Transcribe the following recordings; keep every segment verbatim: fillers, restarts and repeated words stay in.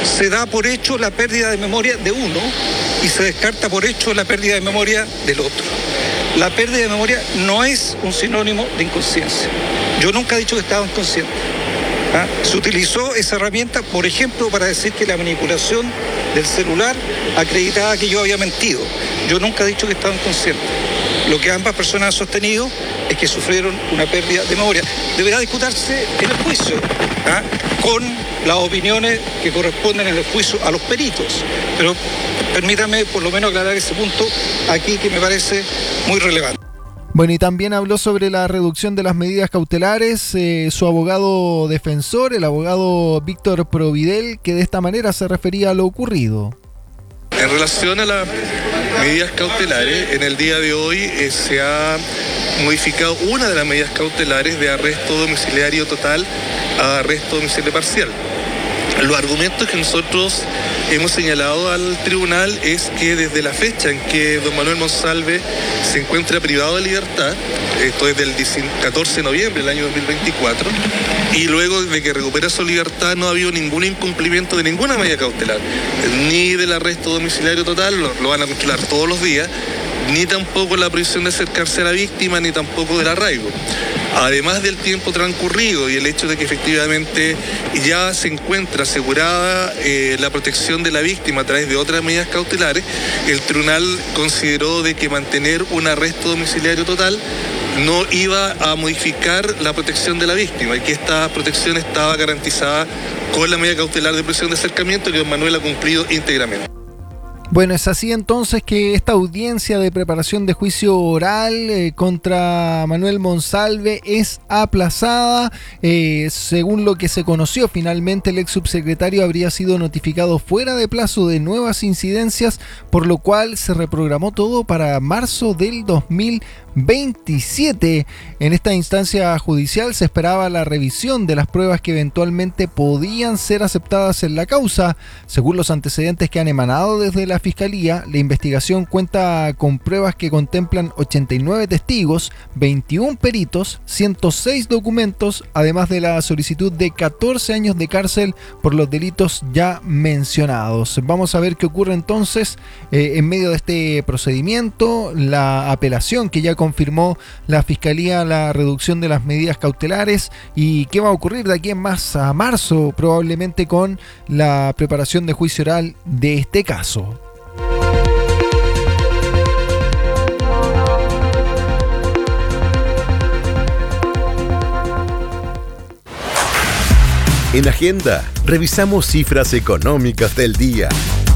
se da por hecho la pérdida de memoria de uno y se descarta por hecho la pérdida de memoria del otro. La pérdida de memoria no es un sinónimo de inconsciencia. Yo nunca he dicho que estaba inconsciente. ¿Ah? Se utilizó esa herramienta, por ejemplo, para decir que la manipulación del celular acreditaba que yo había mentido. Yo nunca he dicho que estaba inconsciente. Lo que ambas personas han sostenido es que sufrieron una pérdida de memoria. Deberá discutirse en el juicio, ¿ah? con las opiniones que corresponden en el juicio a los peritos. Pero permítame por lo menos aclarar ese punto aquí que me parece muy relevante. Bueno, y también habló sobre la reducción de las medidas cautelares eh, su abogado defensor, el abogado Víctor Providel, que de esta manera se refería a lo ocurrido. En relación a las medidas cautelares, en el día de hoy eh, se ha modificado una de las medidas cautelares de arresto domiciliario total a arresto domiciliario parcial. Los argumentos que nosotros hemos señalado al tribunal es que desde la fecha en que don Manuel Monsalve se encuentra privado de libertad, esto es del catorce de noviembre del año dos mil veinticuatro, y luego de que recupera su libertad no ha habido ningún incumplimiento de ninguna medida cautelar, ni del arresto domiciliario total, lo, lo van a controlar todos los días, ni tampoco la prohibición de acercarse a la víctima, ni tampoco del arraigo. Además del tiempo transcurrido y el hecho de que efectivamente ya se encuentra asegurada eh, la protección de la víctima a través de otras medidas cautelares, el tribunal consideró de que mantener un arresto domiciliario total no iba a modificar la protección de la víctima y que esta protección estaba garantizada con la medida cautelar de prisión de acercamiento que don Manuel ha cumplido íntegramente. Bueno, es así entonces que esta audiencia de preparación de juicio oral eh, contra Manuel Monsalve es aplazada. Eh, según lo que se conoció, finalmente el ex subsecretario habría sido notificado fuera de plazo de nuevas incidencias, por lo cual se reprogramó todo para marzo del dos mil veintisiete. En esta instancia judicial se esperaba la revisión de las pruebas que eventualmente podían ser aceptadas en la causa. Según los antecedentes que han emanado desde la Fiscalía, la investigación cuenta con pruebas que contemplan ochenta y nueve testigos, veintiún peritos, ciento seis documentos, además de la solicitud de catorce años de cárcel por los delitos ya mencionados. Vamos a ver qué ocurre entonces eh, en medio de este procedimiento, la apelación que ya confirmó la Fiscalía, la reducción de las medidas cautelares, y qué va a ocurrir de aquí en más a marzo, probablemente con la preparación de juicio oral de este caso. En Agenda, revisamos cifras económicas del día.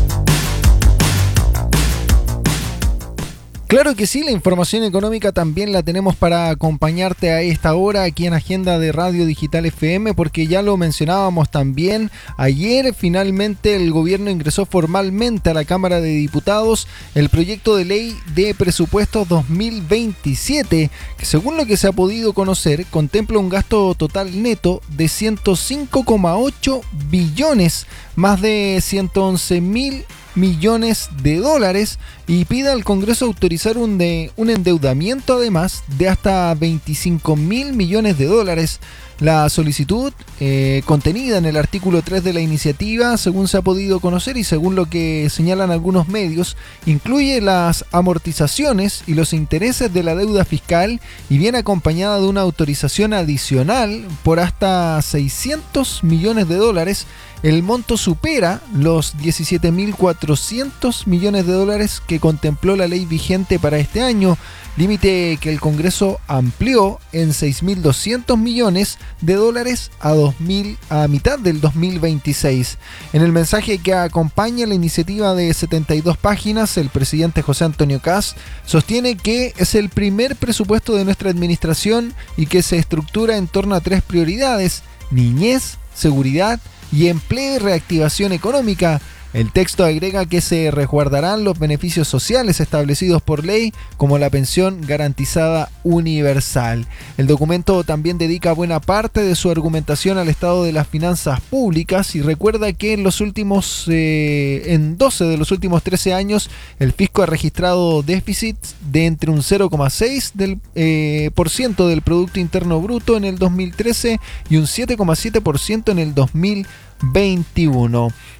Claro que sí, la información económica también la tenemos para acompañarte a esta hora aquí en Agenda de Radio Digital F M, porque ya lo mencionábamos también, ayer finalmente el gobierno ingresó formalmente a la Cámara de Diputados el proyecto de ley de presupuestos dos mil veintisiete, que según lo que se ha podido conocer, contempla un gasto total neto de ciento cinco coma ocho billones, más de ciento once mil millones de dólares, y pide al Congreso autorizar un, de, un endeudamiento además de hasta veinticinco mil millones de dólares. La solicitud eh, contenida en el artículo tres de la iniciativa, según se ha podido conocer y según lo que señalan algunos medios, incluye las amortizaciones y los intereses de la deuda fiscal y viene acompañada de una autorización adicional por hasta seiscientos millones de dólares. El monto supera los diecisiete mil cuatrocientos millones de dólares que contempló la ley vigente para este año, límite que el Congreso amplió en seis mil doscientos millones de dólares a, dos mil, a mitad del dos mil veintiséis. En el mensaje que acompaña la iniciativa de setenta y dos páginas, el presidente José Antonio Kast sostiene que es el primer presupuesto de nuestra administración y que se estructura en torno a tres prioridades: niñez, seguridad y empleo y reactivación económica. El texto agrega que se resguardarán los beneficios sociales establecidos por ley, como la pensión garantizada universal. El documento también dedica buena parte de su argumentación al estado de las finanzas públicas y recuerda que en los últimos, eh, en doce de los últimos trece años, el fisco ha registrado déficits de entre un cero coma seis del, eh, por ciento del Producto Interno Bruto en el dos mil trece y un siete coma siete por ciento en el dos mil veintiuno.